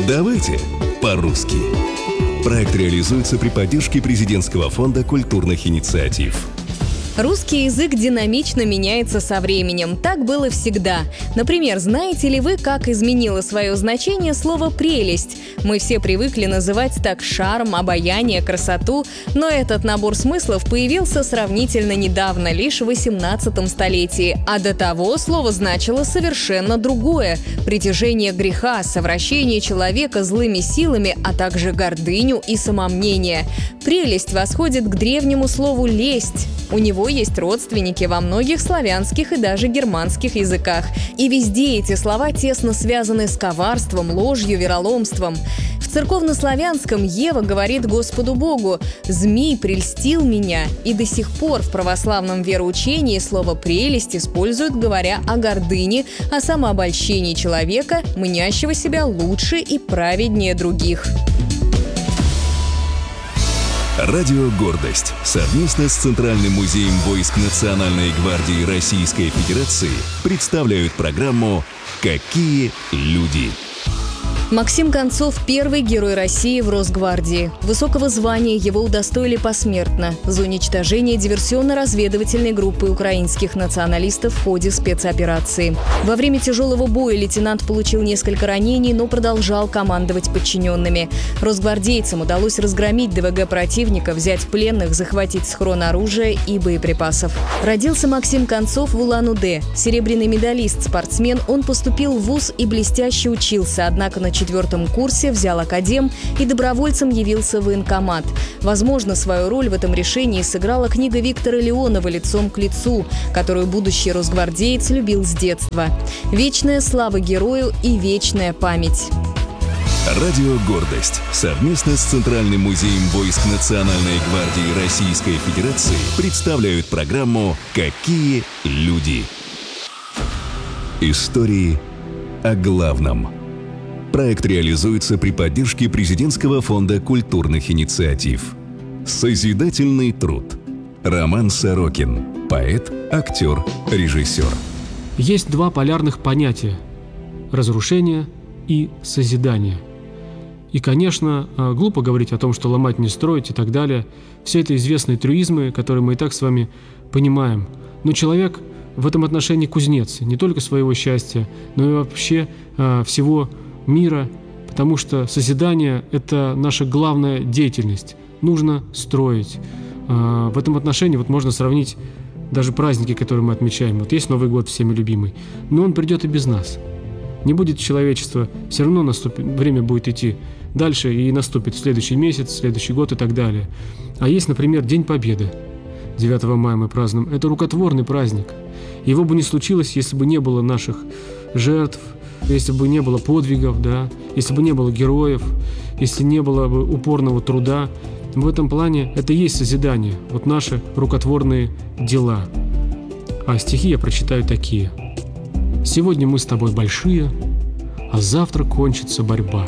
Давайте по-русски. Проект реализуется при поддержке Президентского фонда культурных инициатив. Русский язык динамично меняется со временем. Так было всегда. Например, знаете ли вы, как изменило свое значение слово «прелесть»? Мы все привыкли называть так шарм, обаяние, красоту, но этот набор смыслов появился сравнительно недавно, лишь в 18 столетии. А до того слово значило совершенно другое – притяжение греха, совращение человека злыми силами, а также гордыню и самомнение. Прелесть восходит к древнему слову «лесть». У него есть родственники во многих славянских и даже германских языках. И везде эти слова тесно связаны с коварством, ложью, вероломством. В церковнославянском Ева говорит Господу Богу: «Змей прельстил меня», и до сих пор в православном вероучении слово «прелесть» используют, говоря о гордыне, о самообольщении человека, мнящего себя лучше и праведнее других. Радио «Гордость» совместно с Центральным музеем войск Национальной гвардии Российской Федерации представляют программу «Какие люди?». Максим Концов – первый герой России в Росгвардии. Высокого звания его удостоили посмертно за уничтожение диверсионно-разведывательной группы украинских националистов в ходе спецоперации. Во время тяжелого боя лейтенант получил несколько ранений, но продолжал командовать подчиненными. Росгвардейцам удалось разгромить ДВГ противника, взять пленных, захватить схрон оружия и боеприпасов. Родился Максим Концов в Улан-Удэ. Серебряный медалист, спортсмен, он поступил в вуз и блестяще учился, однако на 4 курсе взял академ и добровольцем явился в военкомат. Возможно, свою роль в этом решении сыграла книга Виктора Леонова «Лицом к лицу», которую будущий росгвардеец любил с детства. Вечная слава герою и вечная память. Радио «Гордость» совместно с Центральным музеем войск Национальной гвардии Российской Федерации представляют программу «Какие люди?». Истории о главном. Проект реализуется при поддержке Президентского фонда культурных инициатив. Созидательный труд. Роман Сорокин. Поэт, актер, режиссер. Есть два полярных понятия – разрушение и созидание. И, конечно, глупо говорить о том, что ломать не строить и так далее. Все это известные трюизмы, которые мы и так с вами понимаем. Но человек в этом отношении кузнец не только своего счастья, но и вообще всего мира, потому что созидание – это наша главная деятельность. Нужно строить. В этом отношении можно сравнить даже праздники, которые мы отмечаем. Есть Новый год, всеми любимый, но он придет и без нас. Не будет человечества, все равно время будет идти дальше, и наступит следующий месяц, следующий год и так далее. А есть, например, День Победы. 9 мая мы празднуем. Это рукотворный праздник. Его бы не случилось, если бы не было наших жертв, если бы не было подвигов, если бы не было героев, если не было бы упорного труда. В этом плане это и есть созидание, наши рукотворные дела. А стихи я прочитаю такие. «Сегодня мы с тобой большие, а завтра кончится борьба.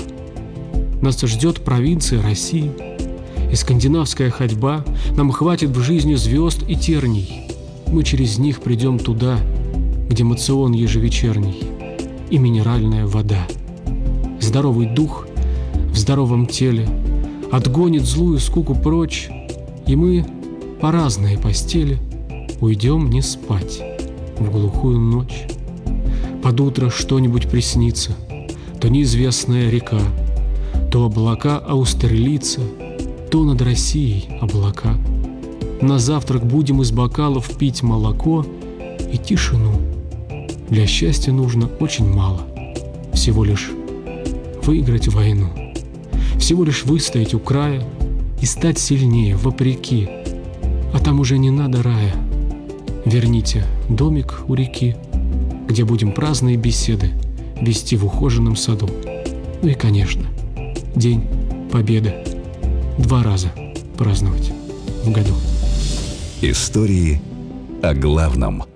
Нас ждет провинция России, и скандинавская ходьба. Нам хватит в жизни звезд и терний. Мы через них придем туда, где мацион ежевечерний и минеральная вода. Здоровый дух в здоровом теле отгонит злую скуку прочь, и мы по разные постели уйдем не спать в глухую ночь. Под утро что-нибудь приснится, то неизвестная река, то облака Аустерлица, то над Россией облака. На завтрак будем из бокалов пить молоко и тишину. Для счастья нужно очень мало. Всего лишь выиграть войну. Всего лишь выстоять у края и стать сильнее вопреки. А там уже не надо рая. Верните домик у реки, где будем праздные беседы вести в ухоженном саду. И, конечно, День Победы 2 раза праздновать в году. Истории о главном.